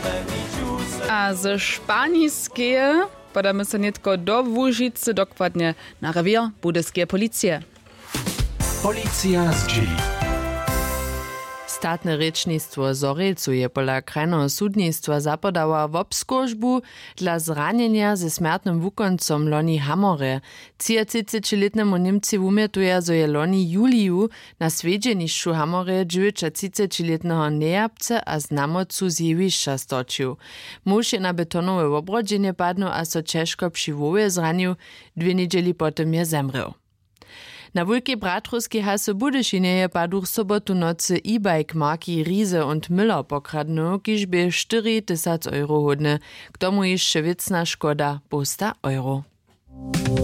A ze Španiskeje podamy se netko do Łužice, dokładnie na rewier budyskie policije. Policja z dzieli. Statne rečnictwo Zorelcu je pola krajného súdnictwa zapodała w obskúžbu dla zranenia ze smrtnym wukoncom Loni Hamore. 33-letnemu Němci umjetuje, zo je Loni Juliju na svedženišću Hamore 39-letného nejabce a znamocu z jevišća stočił. Muž je na betonowe obrodzenie padnul a so češko při wołe zranił, 2 nedźeli potem je zemrel. Na Wulkej Bratruskiej hase Budyšinie je paduch sobotu nocy e-bike marki Riese und Müller pokradnął, kiž by 4 000 € hodny. K tomu jeszcze wiecna szkoda 100 €.